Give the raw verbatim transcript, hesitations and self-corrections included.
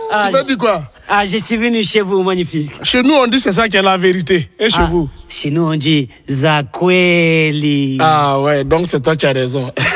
Ah, tu t'as dit quoi? Ah, je suis venu chez vous, magnifique. Chez nous, on dit c'est ça qui est la vérité. Et chez Ah, vous? Chez nous, on dit Zakweli. Ah ouais, donc c'est toi qui as raison.